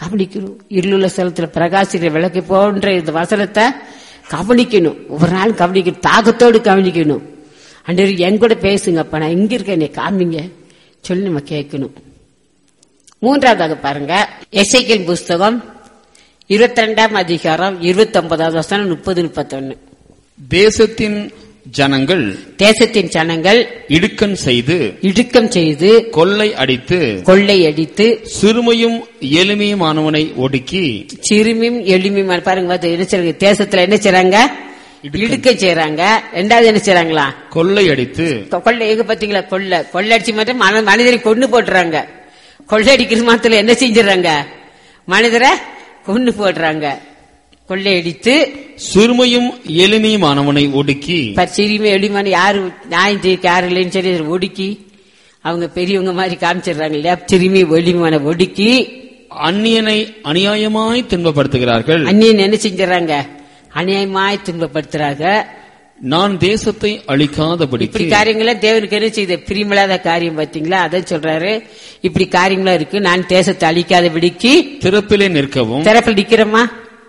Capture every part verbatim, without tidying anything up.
கவனிக்கணும். இருளுள்ள ஸ்தலத்துல பிரகாசிக்கிற விளக்கு போன்ற இந்த வசனத்தை கவனிக்கணும். ஒவ்வொரு நாள் கவனிக்கணும், தாகத்தோடு கவனிக்கணும். அண்டவர் என் கூட பேசுங்கப்பா, நான் எங்க இருக்க என்னை காமிங்க சொல்லி நம்ம கேட்கணும். மூன்றாவதாக பாருங்க, எசேக்கியேல் புஸ்தகம் இருபத்தி ரெண்டாம் அதிகாரம் இருபத்தி ஒன்பதாவது வசனம் முப்பது முப்பத்தி ஒன்னு. தேசத்தின் ஜனங்கள் தேசத்தின் ஜனங்கள் இடுக்கண் செய்து இடுக்கம் செய்து கொள்ளை அடித்து கொள்ளை அடித்து சிறுமையும் எளிமையுமானவனை ஒடுக்கி சிறுமியும் எளிமையுமான பாருங்க என்ன செய்றாங்க, தேசத்துல என்ன செய்றாங்க, இடுக்க செய்றாங்க. ரெண்டாவது என்ன செய்றாங்களா, கொள்ளை அடித்து. கொள்ளை எங்க பாத்தீங்களா, கொள்ளை கொள்ளை அடிச்சு மட்டும் மனிதரை கொண்டு போட்டுறாங்க. கொள்ளை அடிக்கிற மாத்திர என்ன செஞ்சிடறாங்க, மனிதரை கொண்டு போடுறாங்க. கொள்ளையடித்து சிறுமையும் எளிமையுமானவனை ஒடுக்கி, சிறுமை எளிமையான யாரு நியாயம் செய்ய யாரு இல்லைன்னு சொல்லி ஒடுக்கி அவங்க பெரியவங்க மாதிரி காமிச்சிடுறாங்க இல்லையா. சிறுமி எளிமையான ஒடுக்கி அந்நியனை அநியாயமாய் துன்பப்படுத்துகிறார்கள். அந்நியன் என்ன செஞ்சாங்க, அநியாயமாய் துன்பப்படுத்துறாங்க. நான் தேசத்தை அழிக்காதபடி. இப்படி காரியங்கள தேவனுக்கு என்ன செய்த பிரியமில்லாத காரியம் பாத்தீங்களா, அதை சொல்றாரு. இப்படி காரியங்களா இருக்கு, நான் தேசத்தை அழிக்காதபடிக்கு திறப்பிலே நிற்கவும். திறப்பில் நிக்கிறோமா,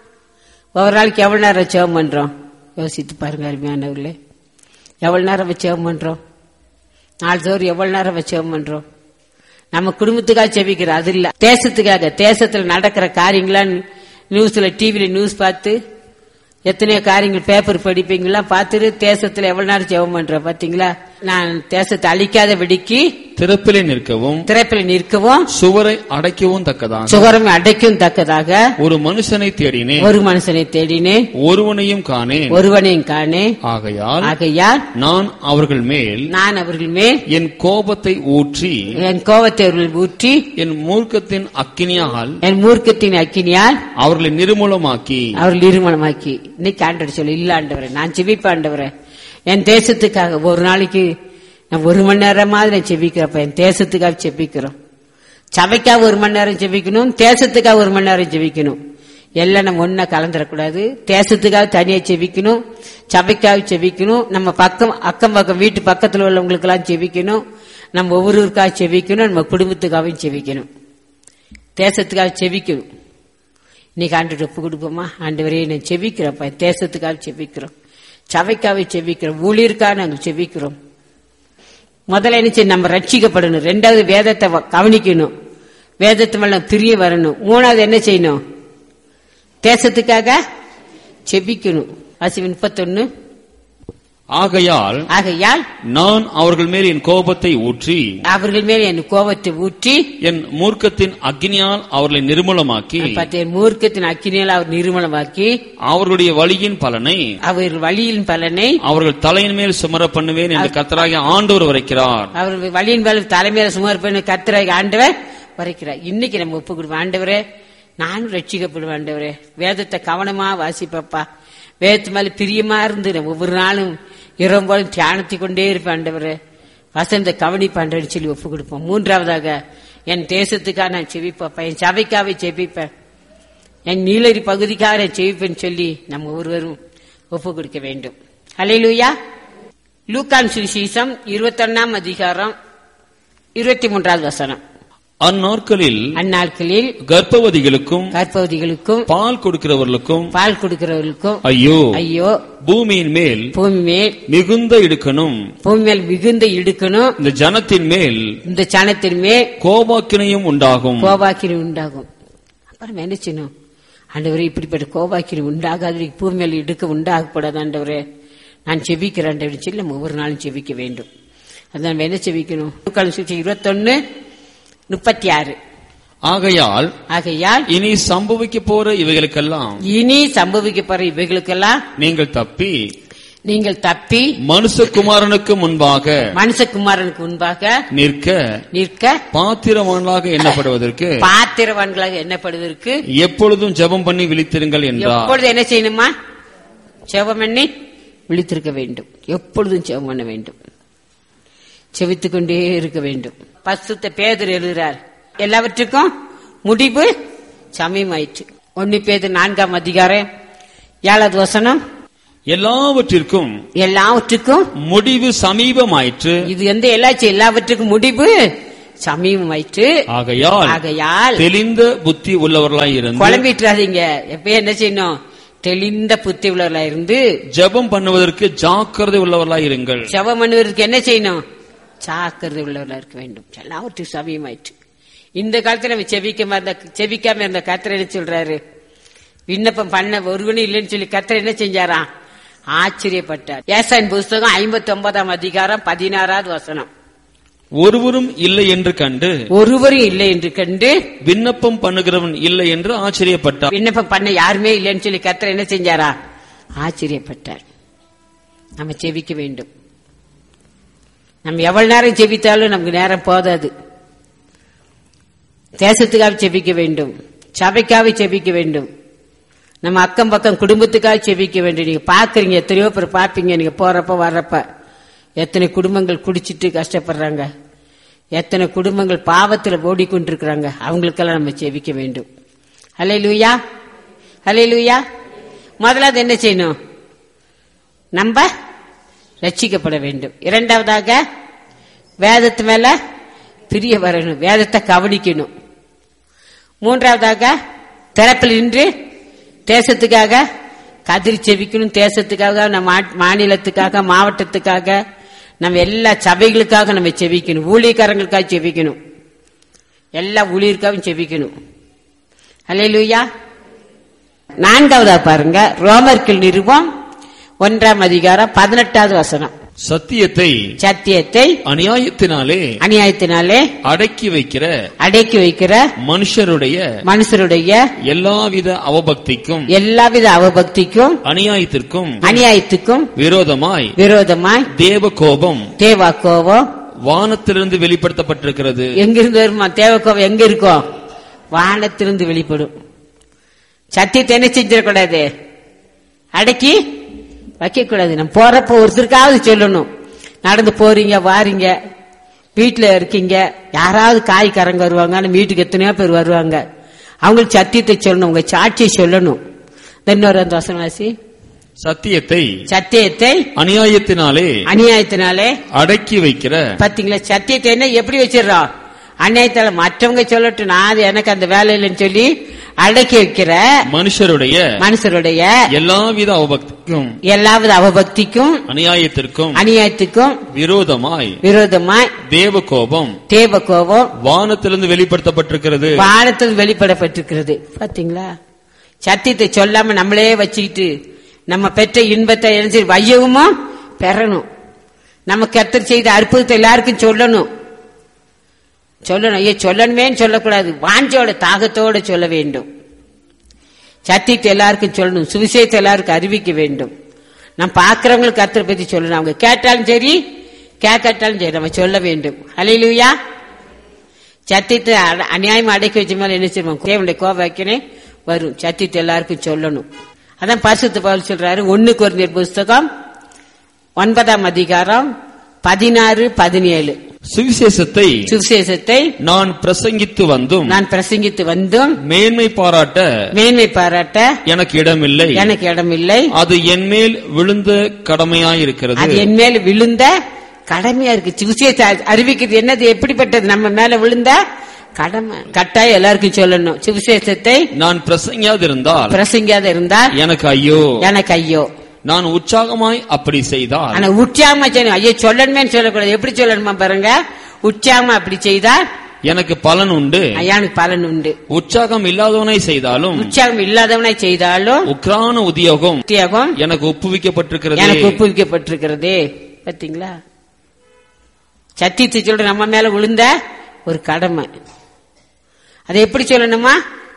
ஒவ்வொரு நாளைக்கு எவ்வளவு நேரம் ஜெபம் பண்றோம் யோசித்து பாருங்க அருமையானவர்களே. எவ்வளவு நேரம் ஜெபம் பண்றோம், நாள்தோறும் எவ்வளவு நேரம் ஜெபம் பண்றோம். நம்ம குடும்பத்துக்காக ஜெபிக்கிறோம், அது இல்ல தேசத்துக்காக. தேசத்துல நடக்கிற காரியங்களா நியூஸ்ல டிவில நியூஸ் பார்த்து எத்தனையோ காரியங்கள் பேப்பர் படிப்பீங்களா பார்த்துட்டு தேசத்துல எவ்வளவு நேரம் ஜெபம் பண்றோம் பாத்தீங்களா. நான் தேசத்தை அழிக்காத வெடிக்கு திறப்பிலே நிற்கவும் திறப்பில் நிற்கவும் சுவரை அடைக்கவும் தக்கதாக சுவரை அடைக்கவும் தக்கதாக ஒரு மனுஷனை தேடினேன் ஒரு மனுஷனை தேடினேன் ஒருவனையும் காணேன் ஒருவனையும் காணேன். ஆகையால் ஆகையால் நான் அவர்கள் மேல் நான் அவர்கள் மேல் என் கோபத்தை ஊற்றி என் கோபத்தை அவர்கள் ஊற்றி என் மூர்க்கத்தின் அக்கினியால் என் மூர்க்கத்தின் அக்கினியால் அவர்களை நிர்மூலமாக்கி அவர்கள் நிர்மூலமாக்கி. இன்னைக்கு ஆண்டவர் சொல்லு, இல்ல ஆண்டவரே நான் ஜெபிப்பேன் ஆண்டவரே என் தேசத்துக்காக. ஒரு நாளைக்கு நான் ஒரு மணி நேரமாவது நான் ஜெபிக்கிறப்ப என் தேசத்துக்காக ஜெபிக்கிறோம். சபைக்காக ஒரு மணி நேரம் ஜெபிக்கணும், தேசத்துக்காக ஒரு மணி நேரம் ஜெபிக்கணும். எல்லாம் நம்ம ஒன்னா கலந்துடக்கூடாது. தேசத்துக்காக தனியா ஜெபிக்கணும், சபைக்காக ஜெபிக்கணும், நம்ம பக்கம் அக்கம் பக்கம் வீட்டு பக்கத்தில் உள்ளவங்களுக்கு எல்லாம் ஜெபிக்கணும், நம்ம ஒவ்வொருவருக்காக ஜெபிக்கணும், நம்ம குடும்பத்துக்காகவும் ஜெபிக்கணும், தேசத்துக்காக ஜெபிக்கணும். இன்னைக்கு ஆண்டு ஒப்பு கொடுப்போமா, ஆண்டவரே நான் ஜெபிக்கிறப்ப தேசத்துக்காக ஜெபிக்கிறோம், சபைக்காக ஜெபிக்கிறோம், ஊழியருக்காக நாங்கள் ஜெபிக்கிறோம். முதல்ல என்ன செய்யணும், நம்ம ரட்சிக்கப்படணும். ரெண்டாவது வேதத்தை கவனிக்கணும், வேதத்து மேல பிரிய வரணும். மூணாவது என்ன செய்யணும், தேசத்துக்காக ஜெபிக்கணும். வாசி முப்பத்தொன்னு. ஆகையால் ஆகையால் நான் அவர்கள் மேல் என் கோபத்தை ஊற்றி அவர்கள் மேல் என் கோபத்தை ஊற்றி என் மூர்க்கத்தின் அக்னியால் அவர்களை நிர்மூலமாக்கி என் மூர்க்கத்தின் அக்னியால் அவர் நிர்மூலமாக்கி அவர்களுடைய வழியின் பலனை அவர்கள் வழியின் பலனை அவர்கள் தலையின் மேல் சுமர பண்ணுவேன் என்று கர்த்தராகிய ஆண்டவர் வரைக்கிறார். அவர்கள் வழியின் மேல் தலைமையில சுமர பண்ண கர்த்தராகிய ஆண்டவர் வரைக்கிறார். இன்னைக்கு நம்ம ஒப்பு கொடுப்போம், ஆண்டவரே நானும் ரட்சிக்கப்படுவேன், ஆண்டவரே வேதத்தை கவனமா வாசிப்பப்பா, வேதத்து மேல பிரியமா இருந்து ஒவ்வொரு நாளும் இரவு போல தியானத்தை கொண்டே இருப்பேன் ஆண்டவரே, வசந்த கவனிப்பாண்டவன் சொல்லி ஒப்பு கொடுப்போம். மூன்றாவதாக என் தேசத்துக்காக நான் செவிப்பப்பா, என் சபைக்காக செவிப்பேன், என் நீலரி பகுதிக்காக நான் செவிப்பேன் சொல்லி நம்ம ஒவ்வொருவரும் ஒப்பு கொடுக்க வேண்டும். ஹல்லேலூயா. லூக்கான் சுவிசேஷம் இருபத்தி ஒன்னாம் அதிகாரம் இருபத்தி மூன்றாவது வசனம். அந்நாட்களில் அந்நாட்களில் கர்ப்பவதிகளுக்கும் கர்ப்பவதிகளுக்கும் பால் கொடுக்கிறவர்களுக்கும் பால் கொடுக்கிறவர்களுக்கும் ஐயோ ஐயோ பூமியின் மேல் பூமி மேல் மிகுந்த இடுக்கணும் பூமி மேல் மிகுந்த இடுக்கணும் இந்த ஜனத்தின் மேல் இந்த ஜனத்தின் மேல் கோபாக்கினையும் உண்டாகும் கோபாக்கினை உண்டாகும். அப்புறம் என்ன செய்யணும், ஆண்டவரே இப்படிப்பட்ட கோபாக்கினை உண்டாகாது, பூமி மேல் இடுக்க உண்டாகக்கூடாது ஆண்டவரே, நான் செபிக்கிறேன் சொல்லி நம்ம ஒவ்வொரு நாளும் செபிக்க வேண்டும். அதான் என்ன செபிக்கணும், இருபத்தி ஒன்னு முப்பத்தி ஆறு. ஆகையால் ஆகையால் இனி சம்பவிக்க போற இவைகளுக்கெல்லாம் இனி சம்பவிக்க போற இவைகளுக்கெல்லாம் நீங்கள் தப்பி நீங்கள் தப்பி மனுஷகுமாரனுக்கு முன்பாக மனுஷகுமாரனுக்கு முன்பாக நிற்க நிற்க பாத்திரவான்களாக எண்ணப்படுவதற்கு பாத்திரவான்களாக எண்ணப்படுவதற்கு எப்பொழுதும் ஜெபம் பண்ணி விழித்திருங்கள் என்றார். எப்பொழுது என்ன செய்யணுமா, ஜெபம் பண்ணி விழித்திருக்க வேண்டும். எப்பொழுதும் ஜெபம் பண்ண வேண்டும், செவித்துக் கொண்டே இருக்க வேண்டும். பரிசுத்த பேதுரு எழுதுறார், எல்லாவற்றுக்கும் முடிவு சமயமாயிற்று. ஒன்னு பேதுரு நான்காம் அதிகாரம் ஏழாவது வசனம். எல்லாவற்றிற்கும் எல்லாவற்றுக்கும் முடிவு சமீபமாயிற்று. இது எந்த எல்லாச்சும் எல்லாவற்றுக்கும் முடிவு சமீபமாயிற்று. ஆகையால் ஆகையால் தெளிந்த புத்தி உள்ளவர்களாய் இருந்து குழம்பிட்டுறாதீங்க. எப்ப என்ன செய்யணும்? தெளிந்த புத்தி உள்ளவர்களாய் இருந்து ஜெபம் பண்ணுவதற்கு ஜாக்கிரதை உள்ளவர்களாய் இருங்கள். ஜெபம் பண்ணுவதற்கு என்ன செய்யணும்? ஜாக்கிரதை உள்ளவர்களா இருக்க வேண்டும். எல்லாவற்றுக்கும் சமயமாயிற்று. இந்த காலத்துல நம்ம செவிக்காம இருந்த செவிக்காம இருந்த கர்த்தர் என்ன சொல்றாரு? விண்ணப்பம் பண்ண ஒருவனும் இல்லைன்னு சொல்லி கர்த்தர் என்ன செஞ்சாராம்? ஆச்சரியப்பட்டார். ஏசாயின் புஸ்தகம் ஐம்பத்தி ஒன்பதாம் அதிகாரம் பதினாறாவது வசனம். ஒருவரும் இல்லை என்று கண்டு ஒருவரும் இல்லை என்று கண்டு விண்ணப்பம் பண்ணுகிறவன் இல்லை என்று ஆச்சரியப்பட்டார். விண்ணப்பம் பண்ண யாருமே இல்லைன்னு சொல்லி கர்த்தர் என்ன செஞ்சாரா? ஆச்சரியப்பட்டார். நம்ம செவிக்க வேண்டும். நம்ம எவ்வளவு நேரம் செவித்தாலும் நமக்கு நேரம் போதாது. தேசத்துக்காக செபிக்க வேண்டும், சபைக்காக செபிக்க வேண்டும், நம்ம அக்கம் பக்கம் குடும்பத்துக்காக செபிக்க வேண்டும். நீங்க பாக்குறீங்க, எத்தனையோ பேர் பாப்பீங்க, நீங்க போறப்ப வர்றப்ப எத்தனை குடும்பங்கள் குடிச்சிட்டு கஷ்டப்படுறாங்க, எத்தனை குடும்பங்கள் பாவத்துல ஓடிக்கொண்டிருக்கிறாங்க. அவங்களுக்கெல்லாம் நம்ம செபிக்க வேண்டும். ஹல்லேலூயா, ஹல்லேலூயா. முதலாவது என்ன செய்யணும்? நம்ம ரட்சிக்கப்பட வேண்டும். இரண்டாவதாக வேதத்து மேல பிரிய வரணும், வேதத்தை கவனிக்கணும். மூன்றாவதாக திறப்பில் நின்று தேசத்துக்காக கதிரி செவிக்கணும். தேசத்துக்காக, நம்ம மாநிலத்துக்காக, மாவட்டத்துக்காக, நம்ம எல்லா சபைகளுக்காக நம்ம செவிக்கணும். ஊழியக்காரங்களுக்காக செவிக்கணும். எல்லா ஊழியருக்காகவும் செவிக்கணும். அல்லேலூயா. நான்காவதா பாருங்க, ரோமர்கள் நிருபம் ஒன்றாம் அதிகாரம் பதினெட்டாவது வசனம். சத்தியத்தை சத்தியத்தை அநியாயத்தினாலே அநியாயத்தினாலே அடக்கி வைக்கிற அடக்கி வைக்கிற மனுஷருடைய மனுஷருடைய எல்லாவித அவபக்திக்கும் எல்லாவித அவபக்திக்கும் அநியாயத்திற்கும் அநியாயத்துக்கும் விரோதமாய் விரோதமாய் தேவ கோபம் தேவ கோபம் வானத்திலிருந்து வெளிப்படுத்தப்பட்டிருக்கிறது. எங்கிருந்து வருமா? தேவ கோபம் எங்க இருக்கும்? வானத்திலிருந்து வெளிப்படும். சத்தியத்தை என்ன செஞ்சிடக்கூடாது? அடக்கி வைக்க கூடாது. நம்ம போறப்ப ஒருத்தருக்காவது சொல்லணும். நடந்து போறீங்க, வாரீங்க, வீட்டுல இருக்கீங்க, யாராவது காய்கறங்க வருவாங்க, நம்ம வீட்டுக்கு எத்தனையோ பேர் வருவாங்க, அவங்களுக்கு சத்தியத்தை சொல்லணும், உங்க சாட்சியை சொல்லணும். இன்னொரு அந்த வசனவாசி, சத்தியத்தை சத்தியத்தை அநியாயத்தினாலே அநியாயத்தினாலே அடக்கி வைக்கிற. பாத்தீங்களா? சத்தியத்தை என்ன எப்படி வச்சிடறோம்? அநியாயத்தால மற்றவங்க சொல்லட்டும், நான் அது எனக்கு அந்த வேலை இல்லைன்னு சொல்லி அடக்கி வைக்கிற மனுஷருடைய மனுஷருடைய எல்லாவித அவபக்திக்கும் எல்லாவித அவபக்திக்கும் அநியாயத்திற்கும் அநியாயத்துக்கும் விரோதமாய் விரோதமாய் தேவ கோபம் தேவ கோபம் வானத்திலிருந்து வெளிப்படுத்தப்பட்டிருக்கிறது. வானத்திலிருந்து வெளிப்படப்பட்டிருக்கிறது. பாத்தீங்களா? சத்தியத்தை சொல்லாம நம்மளே வச்சுக்கிட்டு நம்ம பெற்ற இன்பத்தை எழுதி வையவுமா பெறணும். நம்ம கர்த்தர் செய்த அற்புதத்தை எல்லாருக்கும் சொல்லணும். சொல்லணும். ஐயோ சொல்லணுமே சொல்லக்கூடாது, வாஞ்சோட தாகத்தோட சொல்ல வேண்டும். சத்தியத்தை எல்லாருக்கும் சொல்லணும், சுவிசேஷத்தை எல்லாருக்கும் அறிவிக்க வேண்டும். நம்ம பாக்குறவங்களுக்கு கர்த்தரை பத்தி சொல்லணும். அவங்க கேட்டாலும் சரி கேட்காட்டாலும் சரி நம்ம சொல்ல வேண்டும். ஹல்லேலூயா. சத்தியத்தை அநியாயமா அடக்கி வச்ச மேல என்ன செய்வோம்? தேவனுடைய கோபக்கனே வரும். சத்தியத்தை எல்லாருக்கும் சொல்லணும். அதான் பரிசுத்த பவுல் சொல்றாரு, ஒன்னு கொரிந்தியர் புஸ்தகம் ஒன்பதாம் அதிகாரம் பதினாறு பதினேழு. சுவிசேஷத்தை சுவிசேஷத்தை நான் பிரசங்கித்து வந்தும் நான் பிரசங்கித்து வந்தும் மேன்மை பாராட்ட மேன்மை பாராட்ட எனக்கு இடமில்லை எனக்கு இடமில்லை அது என் மேல் விழுந்த கடமையாயிருக்கிறது. அது என் மேல் விழுந்த கடமையா இருக்கு. சுவிசேஷத்தை அறிவிக்கிறது என்னது? எப்படிப்பட்டது? நம்ம மேல விழுந்த கடமை. கட்டாயம் எல்லாருக்கும் சொல்லணும். சுவிசேஷத்தை நான் பிரசங்கியாதிருந்தால் பிரசங்கியாத இருந்தால் எனக்கு ஐயோ எனக்கு ஐயோ. நான் உற்சாகமாய் அப்படி செய்தால், ஆனா உற்சாகமா செய்யணும். ஐயோ சொல்லணுமே சொல்லக்கூடாது. எப்படி சொல்லணுமா பாருங்க? உற்சாகமா அப்படி செய்தால் எனக்கு பலன் உண்டு. எனக்கு பலன் உண்டு. உற்சாகம் இல்லாதவனை செய்தாலும் உற்சாகம் இல்லாதவனை செய்தாலும் உக்ரான உத்தியோகம் உத்தியோகம் எனக்கு ஒப்புவிக்கப்பட்டிருக்கிறது எனக்கு ஒப்புவிக்கப்பட்டிருக்கிறதே. பாத்தீங்களா? சத்தியத்தை சொல்ற நம்ம மேல விழுந்த ஒரு கடமை. அதை எப்படி சொல்லணுமா?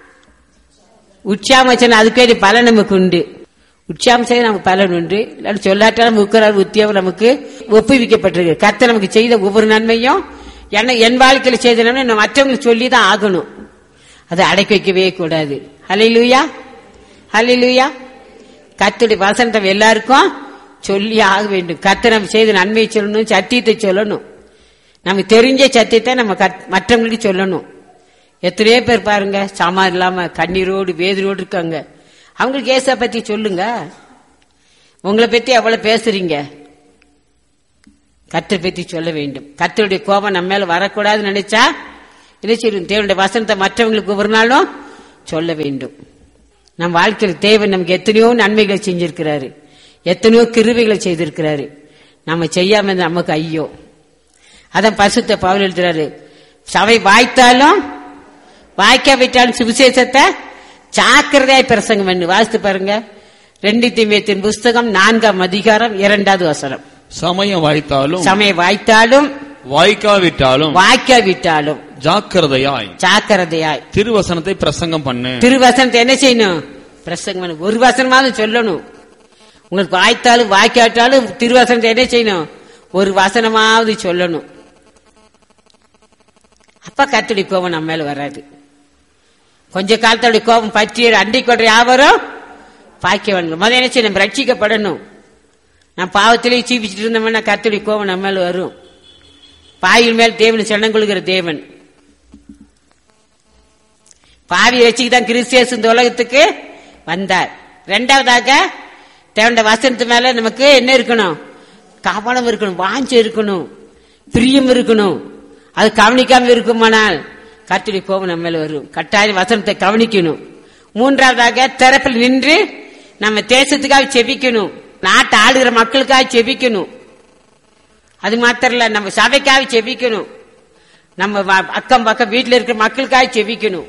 உற்சாகம் சொன்ன அதுக்கு பலன் நமக்கு உண்டு. உற்சாகம் செய்ய நமக்கு பலன் உண்டு. சொல்லாட்டாலும் உக்கரார் உத்தியோகம் நமக்கு ஒப்புவிக்கப்பட்டிருக்கு. கர்த்தர் நமக்கு செய்த ஒவ்வொரு நன்மையும் என்ன என் வாழ்க்கையில செய்த நன்மை மற்றவங்களுக்கு சொல்லிதான் ஆகணும். அதை அடக்கி வைக்கவே கூடாது. ஹல்லேலூயா, ஹல்லேலூயா. கர்த்தருடைய வசனத்தை எல்லாருக்கும் சொல்லி ஆக வேண்டும். கர்த்தர் நம்ம செய்த நன்மையை சொல்லணும், சத்தியத்தை சொல்லணும். நமக்கு தெரிஞ்ச சத்தியத்தை நம்ம மற்றவங்களுக்கு சொல்லணும். எத்தனையோ பேர் பாருங்க சாமான் இல்லாம கண்ணீரோடு வேதரோடு இருக்காங்க. அவங்களுக்கு ஏசா பத்தி சொல்லுங்க. உங்களை பத்தி எவ்வளவு பேசுறீங்க? கர்த்தரை பற்றி சொல்ல வேண்டும். கர்த்தருடைய கோபம் நம்ம மேல வரக்கூடாதுன்னு நினைச்சா என்ன செய்யும்? தேவனுடைய வசனத்தை மற்றவங்களுக்கு ஒவ்வொரு நாளும் சொல்ல வேண்டும். நம் வாழ்க்கையில் தேவன் நமக்கு எத்தனையோ நன்மைகளை செஞ்சிருக்கிறாரு, எத்தனையோ கிருபைகளை செய்திருக்கிறாரு. நம்ம செய்யாம நமக்கு ஐயோ. அதான் பரிசுத்த பவுல் எழுதுறாரு, சபை வாய்த்தாலும் வாய்க்காவிட்டாலும் சுவிசேஷத்தை ஜாக்கிரதையாய் பிரசங்கம் பண்ணு. வாசித்து பாருங்க, ரெண்டு தீமோத்தேயுவின் புஸ்தகம் நான்காம் அதிகாரம் இரண்டாவது வசனம். சமயம் வாய்த்தாலும் சமயம் வாய்த்தாலும் வாய்க்காவிட்டாலும் வாய்க்காவிட்டாலும் ஜாக்கிரதையாய் ஜாக்கிரதையாய் திருவசனத்தை பிரசங்கம் பண்ணு. திருவசனத்தை என்ன செய்யணும்? பிரசங்கம் பண்ணு. ஒரு வசனமாவது சொல்லணும். உங்களுக்கு வாய்த்தாலும் வாய்க்காவிட்டாலும் திருவசனத்தை என்ன செய்யணும்? ஒரு வசனமாவது சொல்லணும். அப்ப கர்த்தருடைய கோபம் நம்ம மேல வராது. கொஞ்ச காலத்தோட கோபம் பற்றிய அன்றைக்கு யாவரும் பாக்கியவான்கள். முதல்ல என்ன செய்யணும்? நம்ம ரட்சிக்கப்படணும். நான் பாவத்திலே சீபிச்சுட்டு இருந்தோம்னா கர்த்தருடைய கோபம் நம்ம மேல வரும். பாவியின் மேல் தேவன் சரணம் கொள்கிற தேவன். பாவி ரட்சிக்கு தான் கிறிஸ்து இந்த உலகத்துக்கு வந்தார். இரண்டாவதாக தேவனுடைய வசனத்து மேல நமக்கு என்ன இருக்கணும்? கவனம் இருக்கணும், வாஞ்சை இருக்கணும், பிரியம் இருக்கணும். அது கவனிக்காம இருக்குமானால் கர்த்தருடைய கோபம் நம்ம மேல வரும். கட்டாயம் வசனத்தை கவனிக்கணும். மூன்றாவதாக திறப்பில் நின்று நம்ம தேசத்துக்காக செபிக்கணும், நாட்டை ஆளுகிற மக்களுக்காக செபிக்கணும். அது மாத்திரம் இல்ல, நம்ம சபைக்காக செபிக்கணும், நம்ம அக்கம் பக்கம் வீட்டில் இருக்கிற மக்களுக்காக செபிக்கணும்.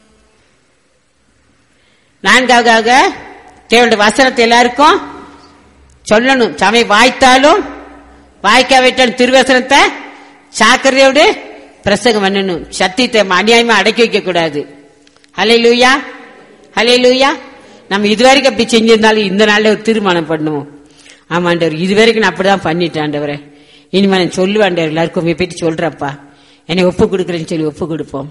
நான்காவதாக தேவனுடைய வசனத்தை எல்லாருக்கும் சொல்லணும். சபை வாய்த்தாலும் வாய்க்காவிட்டாலும் திருவசனத்தை சாக்கிரதையோடு பிரசங்கம் பண்ணணும். சத்தியத்தை அநியாயமா அடக்கி வைக்க கூடாது. ஹல்லேலூயா, ஹல்லேலூயா. நம்ம இதுவரைக்கும் அப்படி செஞ்சிருந்தாலும் இந்த நாள்ல ஒரு தீர்மானம் பண்ணுவோம். ஆமாண்டவர், இதுவரைக்கும் நான் அப்படிதான் பண்ணிட்டாண்டவரே, இனிமே நான் சொல்லுவாண்டவர் எல்லாருக்கும் போயிட்டு சொல்றப்பா, என்னை ஒப்பு கொடுக்குறேன்னு சொல்லி ஒப்பு கொடுப்போம்.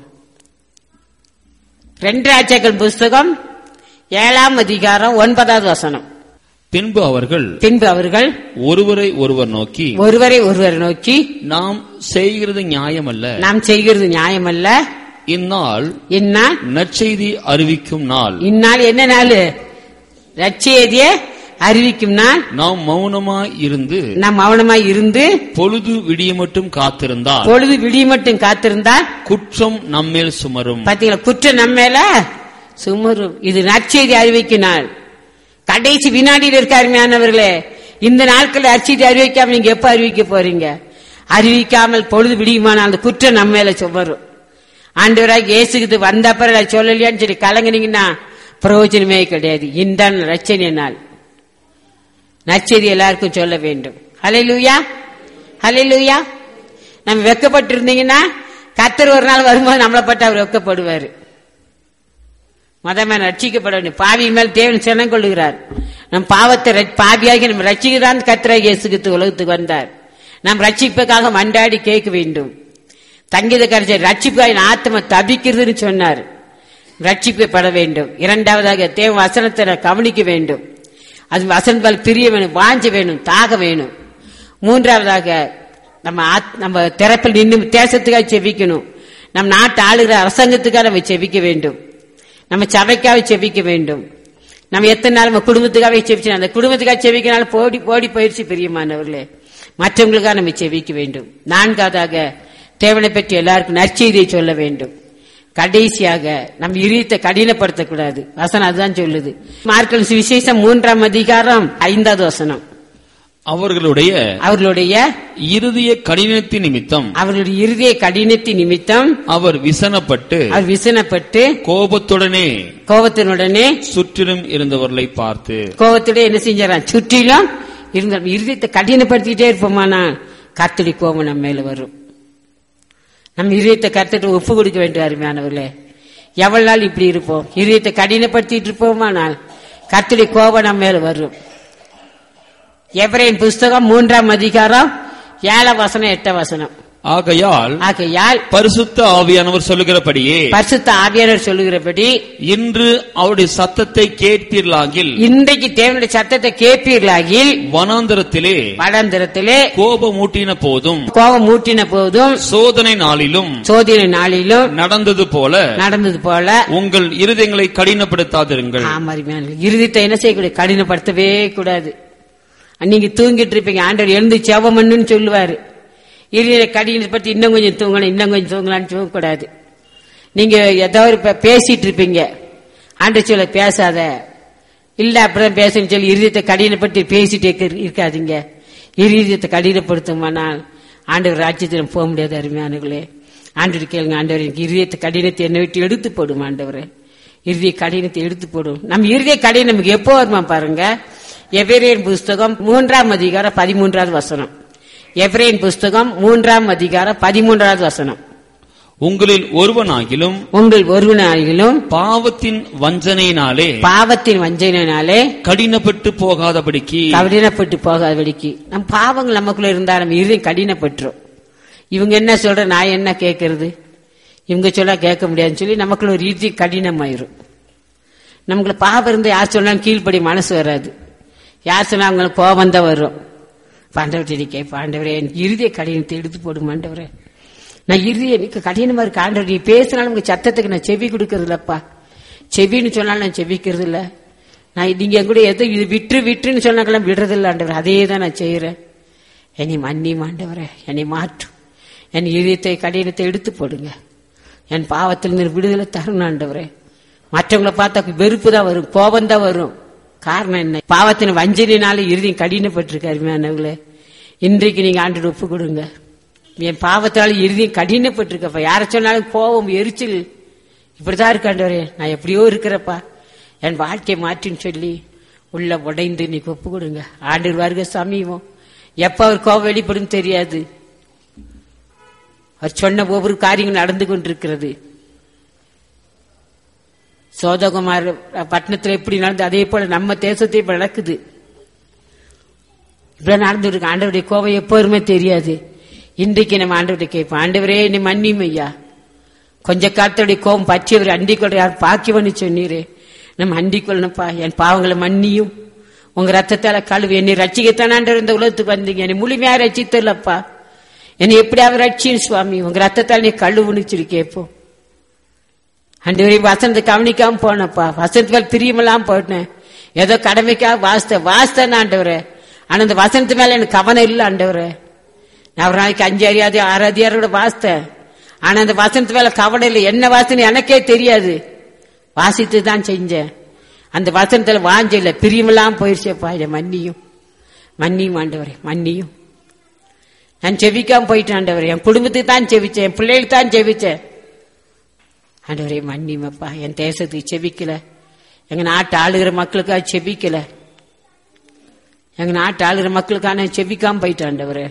ரெண்டு ராஜாக்கள் புஸ்தகம் ஏழாம் அதிகாரம் ஒன்பதாவது வசனம். பின்பு அவர்கள் பின்பு அவர்கள் ஒருவரை ஒருவர் நோக்கி ஒருவரை ஒருவர் நோக்கி நாம் செய்கிறது நியாயமல்ல, நாம் செய்கிறது நியாயமல்ல, இந்நாள் இந்நாள் நற்செய்தி அறிவிக்கும் நாள், இந்நாள் என்ன நாள்? நற்செய்தியை அறிவிக்கும் நாள். நாம் மௌனமாய் இருந்து நாம் மௌனமாய் இருந்து பொழுது விடிய மட்டும் காத்திருந்தால் பொழுது விடிய மட்டும் காத்திருந்தால் குற்றம் நம்மேல் சுமரும். பாத்தீங்களா? குற்றம் நம்மேல சுமரும். இது நற்செய்தி அறிவிக்கும் நாள். கடைசி வினாடியில் இருக்க அருமையானவர்களே, இந்த நாட்கள் நற்செய்தி அறிவிக்காம நீங்க எப்ப அறிவிக்க போறீங்க? அறிவிக்காமல் பொழுது விடியுமானால் அந்த குற்றம் நம்ம மேல சுமரும். ஆண்டவராக இயேசுக்கு வந்த அப்புறம் சொல்லலையான்னு சொல்லி கலங்குனீங்கன்னா பிரயோஜனமே கிடையாது. இந்த ரட்சணை நாள் நற்செய்தி எல்லாருக்கும் சொல்ல வேண்டும். ஹல்லேலூயா, ஹல்லேலூயா. நம்ம வெக்கப்பட்டு இருந்தீங்கன்னா கர்த்தர் ஒரு நாள் வரும்போது நம்மளை பட்டு அவர் வெக்கப்படுவாரு. மதமே ரட்சிக்கப்பட வேண்டும். பாவி மேல் தேவன் சரணம் கொள்ளுகிறார். நம் பாவத்தை பாவியாகி நம்ம ரட்சிக்கிறான் கர்த்தராகிய இயேசு கிறிஸ்து உலகத்துக்கு வந்தார். நாம் ரட்சிப்புக்காக மன்றாடி கேட்க வேண்டும். தங்கித கரைச்ச ரட்சிப்பாய் ஆத்ம தபிக்கிறதுன்னு சொன்னார். ரட்சிக்கப்பட வேண்டும். இரண்டாவதாக தேவ வசனத்தை கவனிக்க வேண்டும். அது வசனத்தால் பிரிய வேணும், வாஞ்ச வேணும், தாக வேணும். மூன்றாவதாக நம்ம நம்ம திறப்பில் நின்று தேசத்துக்காக செபிக்கணும். நம் நாட்டு ஆளுகிற அரசாங்கத்துக்காக நம்ம செபிக்க வேண்டும். நம்ம சபைக்காக செபிக்க வேண்டும். நம்ம எத்தனை நாள் நம்ம குடும்பத்துக்காக செபிச்சோம், அந்த குடும்பத்துக்காக செபிக்கனால போடி போடி பயிற்சி பிரியமானவர்களே, மற்றவங்களுக்காக நம்ம செபிக்க வேண்டும். நான்காவதாக தேவனை பற்றி எல்லாருக்கும் நற்செய்தியை சொல்ல வேண்டும். கடைசியாக நம் இருதயத்தை கடினப்படுத்தக்கூடாது. வசனம் அதுதான் சொல்லுது. மார்க்கல் சுவிசேஷம் மூன்றாம் அதிகாரம் ஐந்தாவது வசனம். அவர்களுடைய அவர்களுடைய இருதய கடினத்தின் நிமித்தம் அவர்களுடைய இருதய கடினத்தின் நிமித்தம் அவர் விசனப்பட்டு அவர் விசனப்பட்டு கோபத்துடனே கோபத்தினுடனே சுற்றிலும் இருந்தவர்களை பார்த்து கோபத்துடன் என்ன செஞ்சாராம்? சுற்றிலும் இருந்த இருதயத்தை கடினப்படுத்திட்டே இருப்போமானா கர்த்தருடைய கோபம் நம்ம மேல வரும். நம்ம இருதயத்தை கர்த்தருக்கு ஒப்பு கொடுக்க வேண்டும். அருமையானவர்களே, எவ்வளவு நாள் இப்படி இருப்போம்? இருதயத்தை கடினப்படுத்திட்டு இருப்போமானால் கர்த்தருடைய கோபம் நம்ம மேல வரும். எபிரேயர் புஸ்தகம் மூன்றாம் அதிகாரம் ஏழாம் வசனம் எட்டாம் வசனம். ஆகையால் ஆகையால் பரிசுத்த ஆவியானவர் சொல்லுகிறபடியே பரிசுத்த ஆவியானவர் சொல்லுகிறபடி இன்று அவருடைய சத்தத்தை கேட்பீர்களாகில் இன்றைக்கு தேவனுடைய சத்தத்தை கேட்பீர்களாகில் வனாந்தரத்திலே வனாந்தரத்திலே கோபம் மூட்டின போதும் கோபம் மூட்டின போதும் சோதனை நாளிலும் சோதனை நாளிலும் நடந்தது போல நடந்தது போல உங்கள் இருதயங்களை கடினப்படுத்தாதிருங்கள். இருதயத்தை என்ன செய்யக்கூடாது? கடினப்படுத்தவே கூடாது. நீங்க தூங்கிட்டு இருப்பீங்க, ஆண்டவர் எழுந்து செவம் பண்ணுன்னு சொல்லுவாரு. இருதய கடினத்தை பத்தி இன்னும் கொஞ்சம் தூங்கணும், இன்னும் கொஞ்சம் தூங்கலான்னு தூங்கக்கூடாது. நீங்க ஏதாவது பேசிட்டு இருப்பீங்க, ஆண்டவர் சொல்ல பேசாத, இல்ல அப்படிதான் பேசணும்னு சொல்லி இருதயத்தை கடினப்படுத்தி பேசிட்டே இருக்காதீங்க. இருதயத்தை கடினப்படுத்துமானால் ஆண்டவர் ராஜ்யத்தில் போக முடியாது. அருமையானவர்களே, ஆண்டவர் கேளுங்க, ஆண்டவர் எனக்கு இருதயத்தை கடினத்தை என்னை விட்டு எடுத்து போடும் ஆண்டவரே, இருதய கடினத்தை எடுத்து போடும். நம்ம இருதய கடினம் நமக்கு எப்போ வருமா பாருங்க. எபிரேயர் புஸ்தகம் மூன்றாம் அதிகாரம் பதிமூன்றாவது வசனம். எபிரேயர் புஸ்தகம் மூன்றாம் அதிகாரம் பதிமூன்றாவது வசனம். உங்களில் ஒருவனாகிலும் உங்கள் ஒருவனாகிலும் பாவத்தின் வஞ்சனையினாலே பாவத்தின் வஞ்சனையினாலே கடினப்பட்டு போகாதபடிக்கு கடினப்பட்டு போகாதபடிக்கு நம் பாவங்கள் நமக்குள்ள இருந்தா நம்ம இருதயம் கடினப்பட்டுரும். இவங்க என்ன சொல்ற, நான் என்ன கேட்கறது, இவங்க சொல்ல கேட்க முடியாதுன்னு சொல்லி நமக்குள்ள ஒரு இருதயம் கடினமாயிரும். நமக்குள்ள பாவம் இருந்து யார் சொன்னாலும் கீழ்ப்படி மனசு வராது, யார் சொன்னா அவங்களுக்கு கோபம் தான் வரும். பாண்டவர்கிட்ட கேட்ப, ஆண்டவரே என் இருதய கடினத்தை எடுத்து போடும் ஆண்டவரே, நான் இறுதிய எனக்கு கடினமா இருக்கு ஆண்டவர், நீ பேசினாலும் உங்க சத்தத்துக்கு நான் செவி கொடுக்கறது இல்லப்பா, செவின்னு சொன்னாலும் நான் செவிக்கிறது இல்ல, நான் நீங்க கூட எதோ இது விட்டு விட்டுன்னு சொன்னாக்கெல்லாம் விடுறது இல்லை ஆண்டவர், அதே தான் நான் செய்யறேன். என்னை மன்னி ஆண்டவரே, என்னை மாற்றும், என் இதயத்தை கடினத்தை எடுத்து போடுங்க, என் பாவத்திலிருந்து விடுதலை தரணும் ஆண்டவரே. மற்றவங்களை பார்த்தா வெறுப்பு தான் வரும், கோபம் தான் வரும். காரணம் என்ன? பாவத்தின் வஞ்சனையினால இறுதியும் கடினப்பட்டிருக்காருமையானவங்களே. இன்றைக்கு நீங்க ஆண்டவர் ஒப்பு கொடுங்க, என் பாவத்தால இறுதியும் கடினப்பட்டிருக்கப்பா. யார சொன்னாலும் கோபம், எரிச்சல், இப்படிதான் இருக்காண்டவரே, நான் எப்படியோ இருக்கிறப்பா, என் வாழ்க்கையை மாற்றின்னு சொல்லி உள்ள உடைந்து நீ ஒப்பு கொடுங்க. ஆண்டவர் வருக சமீபம். எப்ப அவர் கோபம் வெளிப்படும் தெரியாது. அவர் சொன்ன ஒவ்வொரு காரியங்கள் நடந்து கொண்டிருக்கிறது. சோதகுமார் பட்டணத்தில் எப்படி நடந்து அதே போல நம்ம தேசத்தை இப்ப நடக்குது. இப்ப நடந்து இருக்கு. ஆண்டவருடைய கோபம் எப்போதுமே தெரியாது. இன்றைக்கு நம்ம ஆண்டவரை கேட்போம், ஆண்டவரே என்னை மன்னியும் ஐயா, கொஞ்ச காலத்துடைய கோபம் பற்றியவர் அண்டிக்கொள்ள யார் பாக்கியவன்னு சொன்னீரே, நம்ம அண்டிக்கொள்ளணும்ப்பா, என் பாவங்களை மன்னியும், உங்க ரத்தத்தால கழுவு, என்னை ரட்சிக்கத்தான் ஆண்டவர் இந்த உலகத்துக்கு வந்தீங்க, என்னை முழுமையா ரட்சித்தல்லப்பா, என்னை எப்படியாவது ரட்சியும் சுவாமி, உங்க ரத்தத்தால் நீ கழுவுன்னு சொல்லி கேட்போம். ஆண்டவரே வசனத்தை கவனிக்காம போனப்பா, வசனத்துக்கு பிரியமெல்லாம் போட்டேன், ஏதோ கடமைக்காக வாசித்த வாசித்தேன் ஆண்டவரே, ஆனா இந்த வசனத்து மேல எனக்கு கவனம் இல்லை ஆண்டவரே. நான் ஒரு நாளைக்கு அஞ்சு அறியாது ஆறு அதிகாரோட வாசித்தேன், ஆனா அந்த வசனத்து மேல கவனம் இல்லை, என்ன வாசனை எனக்கே தெரியாது, வாசித்து தான் செஞ்சேன். அந்த வசனத்துல வாஞ்ச இல்ல, பிரியமெல்லாம் போயிடுச்சேப்பா, இதை மன்னியும் மன்னியும் ஆண்டவரே, மன்னியும். நான் செவிக்காம போயிட்டேன் ஆண்டவரே, என் குடும்பத்துக்கு தான் செவிச்சேன், என் பிள்ளைகளுக்கு தான் செவிச்சேன் ஆண்டவரே, மன்னியுமப்பா. என் தேசத்துக்கு செவிக்கல, எங்க நாட்டு ஆளுகிற மக்களுக்காக செவிக்கல, எங்க நாட்டு ஆளுகிற மக்களுக்கான செவிக்காம போயிட்டேன் ஆண்டவரே.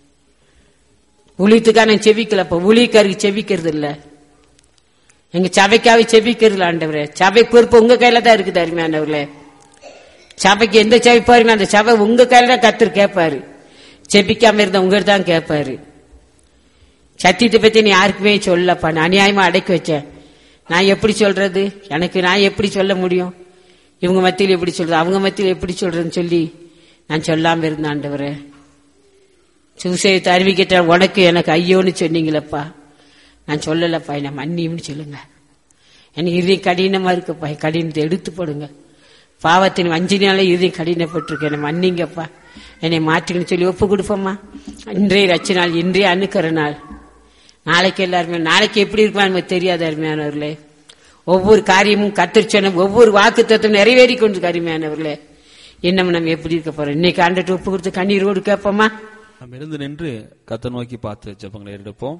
ஊழியத்துக்கான செவிக்கலப்பா, ஊழியக்காருக்கு செவிக்கிறது இல்ல, எங்க சபைக்காக செவிக்கிறது இல்ல ஆண்டவரே. சபை பொறுப்பு உங்க கையில தான் இருக்குது அருமையானவர்களே. சபைக்கு எந்த சபை பாருங்க, அந்த சபை உங்க கையில தான் கர்த்தர் கேட்பாரு, செபிக்காம இருந்த உங்க தான் கேட்பாரு. சத்தியத்தை பத்தி நீ யாருக்குமே சொல்லப்பா, நான் அநியாயமா அடக்கி வச்சேன், நான் எப்படி சொல்றது, எனக்கு நான் எப்படி சொல்ல முடியும், இவங்க மத்தியில் எப்படி சொல்றது, அவங்க மத்தியில் எப்படி சொல்றதுன்னு சொல்லி நான் சொல்லாம இருந்தேன் ஆண்டவரே. சுவிசேஷத்தை அறிவிக்கிட்ட உனக்கு எனக்கு ஐயோன்னு சொன்னீங்களப்பா, நான் சொல்லலப்பா, என்ன மன்னியும்னு சொல்லுங்க. எனக்கு இறுதியும் கடினமா இருக்குப்பா, கடினத்தை எடுத்து போடுங்க. பாவத்தின் வஞ்சினால இறுதியும் கடினப்பட்டிருக்கு, என்னை மன்னிங்கப்பா, என்னை மாற்றுன்னு சொல்லி ஒப்பு கொடுப்போம்மா. இன்றைய ரட்ச நாள், இன்றைய அணுக்கிற நாள், நாளைக்கு எல்லாருமே நாளைக்கு எப்படி இருக்குமா நமக்கு தெரியாது அருமையானவர்களே. ஒவ்வொரு காரியமும் கர்த்தர் சொன்ன ஒவ்வொரு வாக்கு தத்துவம் நிறைவேறி கொண்டு அருமையானவர்களே. இன்னும் நம்ம எப்படி இருக்க போறோம்? இன்னைக்கு ஆண்டவர்கிட்ட ஒப்பு கொடுத்து கண்ணீரோடு கேட்போமா? நம்ம இருந்து நின்று கர்த்தரை நோக்கி பார்த்து ஜெபங்களை எடுப்போம்.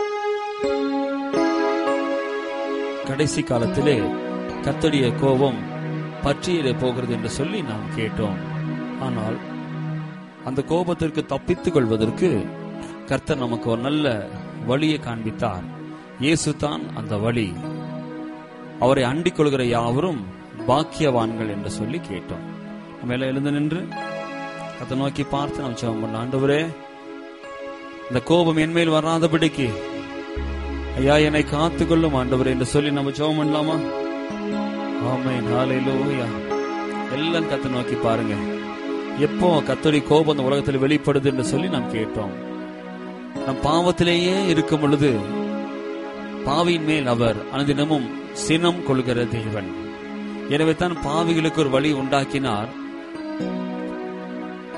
கடைசி காலத்திலே கர்த்தருடைய கோபம் பற்றியிட போகிறது என்று சொல்லி நாம் கேட்டோம். ஆனால் அந்த கோபத்திற்கு தப்பித்துக் கொள்வதற்கு கர்த்தர் நமக்கு ஒரு நல்ல வழியை காண்பித்தார். இயேசு தான் அந்த வழி. அவரை அண்டிக் கொள்கிற யாவரும் பாக்கியவான்கள் என்று சொல்லி கேட்டோம். நம்ம எல்லாம் எழுந்து நின்று அதை நோக்கி பார்த்து நாம் ஜெபம் பண்ண, ஆண்டவரே இந்த கோபம் என்மேல் வராதபடிக்கு ஐயா என்னை காத்துக்கொள்ளும் ஆண்டவரே என்று சொல்லி நம்ம ஜெபம் பண்ணலாமா? ஆமென், ஹல்லேலூயா. எல்லாம் கர்த்தரை நோக்கி பாருங்க. எப்போ கர்த்தருடைய கோபம் இந்த உலகத்தில் வெளிப்படுது என்று சொல்லி நாம் கேட்டோம். நம் பாவத்திலேயே இருக்கும் பொழுது பாவியின் மேல் அவர் அனுதினமும் சினம் கொள்கிற தேவன். எனவே தான் பாவிகளுக்கு ஒரு வழி உண்டாக்கினார்.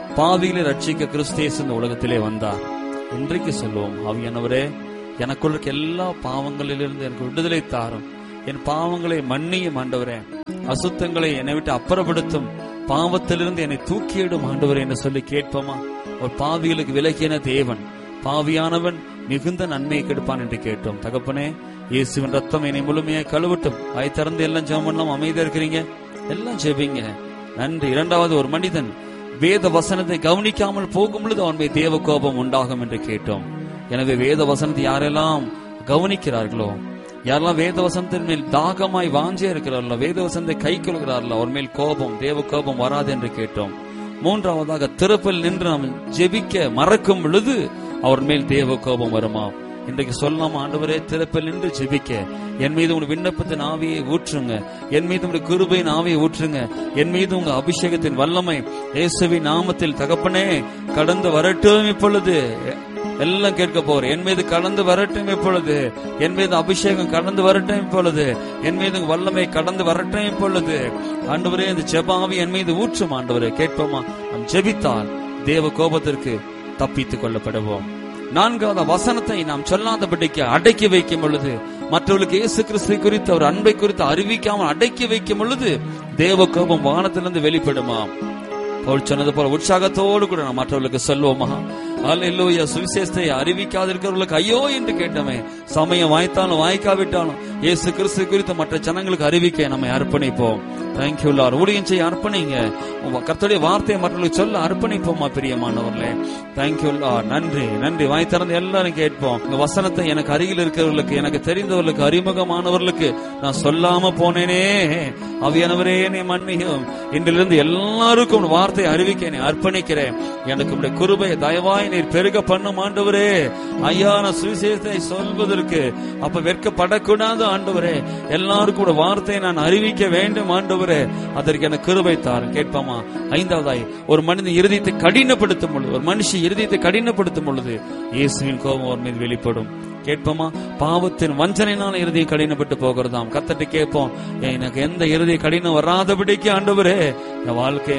பாவிகளை ரட்சிக்க கிறிஸ்து இயேசு இந்த உலகத்திலே வந்தார். இன்றைக்கு சொல்லுவோம், ஆவியானவரே, எனக்குள்ள இருக்க எல்லா பாவங்களிலிருந்து எனக்கு விடுதலை தாரும், என் பாவங்களை மன்னியும் ஆண்டவரே, அசுத்தங்களை என்னை விட்டு அப்புறப்படுத்தும், பாவத்திலிருந்து என்னை தூக்கியிடும் ஆண்டவரே என்று சொல்லி கேட்போமா? ஒரு பாவிகளுக்கு விலகின தேவன், பாவியானவன் மிகுந்த நன்மையை கெடுப்பான் என்று கேட்டோம். தகப்பனே, இயேசுவின் ரத்தம் என்னை முழுமையாக கழுவட்டும். வாய் திறந்து எல்லாம் ஜெபம் பண்ணலாம். அமைதியா இருக்கிறீங்க, எல்லாம் ஜெபிங்க. நன்றி. இரண்டாவது, ஒரு மனிதன் வேத வசனத்தை கவனிக்காமல் போகும் பொழுது அவன் மீது தேவ கோபம் உண்டாகும் என்று கேட்டோம். எனவே வேத வசனத்தை யாரெல்லாம் கவனிக்கிறார்களோ, யாரெல்லாம் வேத வசனத்தின் மேல் தாகமாய் வாஞ்சியா இருக்கிறார்களோ, வேத வசனத்தை கை கொள்கிறார்களோ, அவர் மேல் கோபம், தேவ கோபம் வராது என்று கேட்டோம். மூன்றாவதாக, திறப்பில் நின்று நாம் ஜெபிக்க மறக்கும் பொழுது அவர் மேல் தேவ கோபம் வருமா? இன்றைக்கு சொல்லலாம், ஆண்டவரே, திறப்பில் நின்று ஜெபிக்க என் மீது உங்க விண்ணப்பத்தின் ஆவியை ஊற்றுங்க, என் மீது உங்க கிருபையின் ஆவியை ஊற்றுங்க, என் மீது உங்க அபிஷேகத்தின் வல்லமை இயேசுவின் நாமத்தில் தகப்பனே கடந்து வரட்டும். இப்பொழுது எல்லாம் கேட்க போறேன். என் மீது கடந்து வரட்டும் இப்பொழுது, என் மீது அபிஷேகம் கடந்து வரட்டும் இப்பொழுது, என் மீது வல்லமை கடந்து வரட்டும் இப்பொழுது. ஆண்டவரே, இந்த ஜெபாவி என் மீது ஊற்றும் ஆண்டவரே. கேட்போமா? நாம் ஜெபித்தால் தேவ கோபத்திற்கு தப்பித்துக் கொள்ளப்படுவோம். நான்காவது, வசனத்தை நாம் சொல்லாதபடிக்கு அடக்கி வைக்கும் பொழுது, மற்றவர்களுக்கு இயேசு கிறிஸ்து குறித்து அவர் அன்பை குறித்து அறிவிக்காமல் அடக்கி வைக்கும் பொழுது தேவ கோபம் வானத்திலிருந்து வெளிப்படுமா? பவுல் சொன்னது போல உற்சாகத்தோடு கூட நாம் மற்றவர்களுக்கு சொல்வோமா? அல்லேலூயா. சுவிசேஷத்தை அறிவிக்காதிருக்கிறவர்களுக்கு ஐயோ என்று கேட்டோமே. சமயம் வாய்த்தாலும் வாய்க்காவிட்டாலும் இயேசு கிறிஸ்து குறித்து மற்ற ஜனங்களுக்கு அறிவிக்க நம்மை அர்ப்பணிப்போம். Thank you Lord. ஊழியம் செய்ய அர்ப்பணிங்க. கர்த்தருடைய வார்த்தையை மற்றவர்களுக்கு சொல்ல அர்ப்பணிப்போமா பிரியமானவர்களே? Thank you Lord. நன்றி, நன்றி. வாய் திறந்து எல்லாரும் கேட்போம். இந்த வசனத்தை எனக்கு அருகில் இருக்கிறவர்களுக்கு, எனக்கு தெரிந்தவர்களுக்கு, அறிமுகமானவர்களுக்கு நான் சொல்லாம போனேனே, ஆவியானவரே என்னை மன்னியும். இன்றிலிருந்து எல்லாருக்கும் வார்த்தை அறிவிக்க என்னை அர்ப்பணிக்கிறேன். எனக்கு உடைய கிருபை தயவாய் நீர் பெருக பண்ணும் ஆண்டவரே. ஐயா, நான் சுவிசேஷத்தை சொல்வதற்கு அப்ப வெட்கப்படக்கூடாது ஆண்டவரே. எல்லாருக்கும் வார்த்தையை நான் அறிவிக்க வேண்டும் ஆண்டவரே. அதற்கு எனக்கு கிருபை தாரும். கேட்பாமா? ஐந்தாவதாய், ஒரு மனிதன் இருதயத்தை கடினப்படுத்தும் பொழுது, ஒரு மனுஷி இருதயத்தை கடினப்படுத்தும் பொழுது இயேசுவின் கோபம் அவர் மீது வெளிப்படும். கேட்போமா? பாவத்தின் வஞ்சனையினால இருதயம் கடினப்பட்டு போகிறதாம். கர்த்தர்ட்ட கேட்போம், எனக்கு எந்த இருதய கடினம் வராதபடிக்கு ஆண்டவரே என் வாழ்க்கை